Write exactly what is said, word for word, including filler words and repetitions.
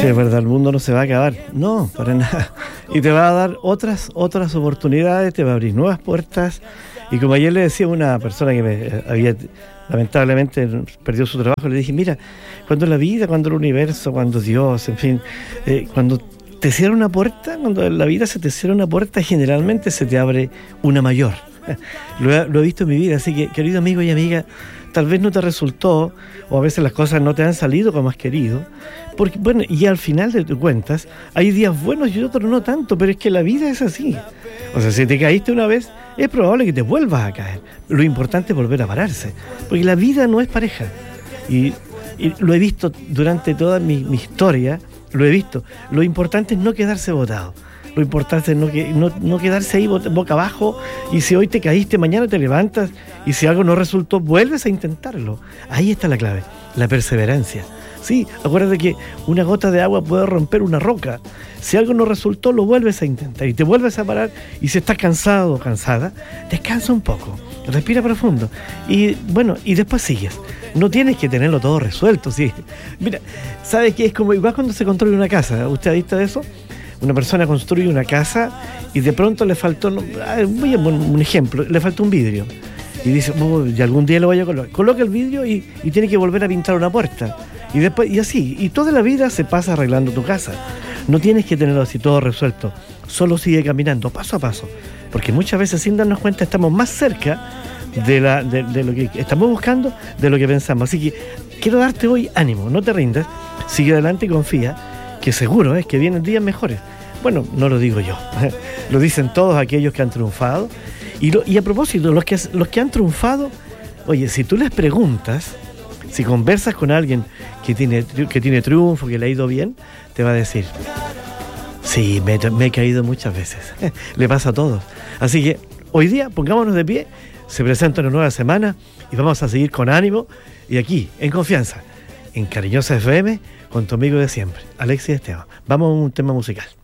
es verdad, el mundo no se va a acabar. No, para nada. Y te va a dar otras, otras oportunidades, te va a abrir nuevas puertas. Y como ayer le decía a una persona que me había lamentablemente perdió su trabajo, le dije, mira, cuando la vida, cuando el universo, cuando Dios, en fin, eh, cuando te cierra una puerta, cuando en la vida se te cierra una puerta, generalmente se te abre una mayor. Lo he, lo he visto en mi vida, así que, querido amigo y amiga, tal vez no te resultó, o a veces las cosas no te han salido como has querido, porque, bueno, y al final de cuentas, hay días buenos y otros no tanto, pero es que la vida es así. O sea, si te caíste una vez, es probable que te vuelvas a caer. Lo importante es volver a pararse, porque la vida no es pareja. Y, y lo he visto durante toda mi, mi historia, lo he visto. Lo importante es no quedarse botado. Lo importante es no, que, no, no quedarse ahí boca abajo, y si hoy te caíste, mañana te levantas, y si algo no resultó, vuelves a intentarlo. Ahí está la clave, la perseverancia. Sí, acuérdate que una gota de agua puede romper una roca. Si algo no resultó, lo vuelves a intentar y te vuelves a parar, y si estás cansado o cansada, descansa un poco, respira profundo y bueno, y después sigues. No tienes que tenerlo todo resuelto, sí. Mira, ¿sabes qué? Es como igual cuando se construye una casa. ¿Usted ha visto de eso? Una persona construye una casa y de pronto le faltó, voy a poner un ejemplo, le faltó un vidrio. Y dice, oh, y algún día lo voy a colocar. Coloca el vidrio y, y tiene que volver a pintar una puerta. Y después, y así, y toda la vida se pasa arreglando tu casa. No tienes que tenerlo así todo resuelto. Solo sigue caminando, paso a paso. Porque muchas veces, sin darnos cuenta, estamos más cerca de, la, de, de lo que estamos buscando, de lo que pensamos. Así que quiero darte hoy ánimo, no te rindas, sigue adelante y confía, que seguro es que vienen días mejores. Bueno, no lo digo yo, lo dicen todos aquellos que han triunfado. Y, lo, y a propósito, los que, los que han triunfado, oye, si tú les preguntas, si conversas con alguien que tiene, que tiene triunfo, que le ha ido bien, te va a decir, sí, me, me he caído muchas veces. Le pasa a todos. Así que hoy día pongámonos de pie, se presenta una nueva semana y vamos a seguir con ánimo y aquí, en confianza, en Cariñosa F M, con tu amigo de siempre, Alexis Esteban. Vamos a un tema musical.